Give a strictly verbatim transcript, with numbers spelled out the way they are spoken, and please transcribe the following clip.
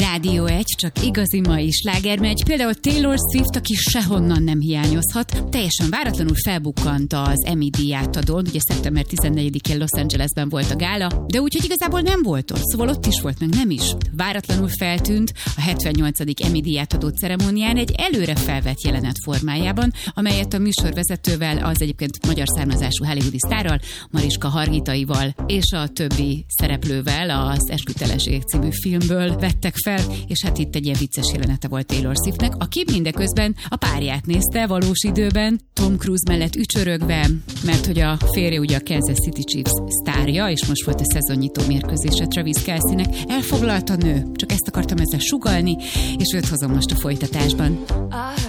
Rádió egy, csak igazi mai slágermegy. Például Taylor Swift, aki sehonnan nem hiányozhat, teljesen váratlanul felbukkant az Emmy díj átadón, ugye szeptember tizennegyedikén Los Angelesben volt a gála, de úgyhogy igazából nem volt ott, szóval ott is volt, meg nem is. Váratlanul feltűnt a hetvennyolcadik Emmy díj átadó ceremónián egy előre felvett jelenet formájában, amelyet a műsorvezetővel, az egyébként magyar származású hollywoodi sztárral, Mariska Hargitaival és a többi szereplővel az Esküteleség című filmből vettek fel, és hát itt egy ilyen vicces jelenete volt Taylor Swiftnek, aki mindeközben a párját nézte valós időben, Tom Cruise mellett ücsörögve, mert hogy a férje ugye a Kansas City Chiefs sztárja, és most volt a szezonnyitó mérkőzése Travis Kelce-nek, elfoglalt a nő, csak ezt akartam ezzel sugallni, és őt hozom most a folytatásban.